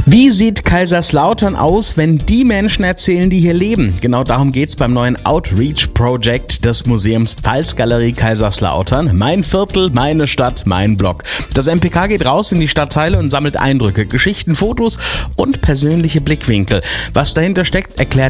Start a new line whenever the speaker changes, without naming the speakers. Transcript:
Wie sieht Kaiserslautern aus, wenn die Menschen erzählen, die hier leben? Genau darum geht's beim neuen Outreach-Projekt des Museums Pfalzgalerie Kaiserslautern. Mein Viertel, meine Stadt, mein Blog. Das MPK geht raus in die Stadtteile und sammelt Eindrücke, Geschichten, Fotos und persönliche Blickwinkel. Was dahinter steckt, erklärt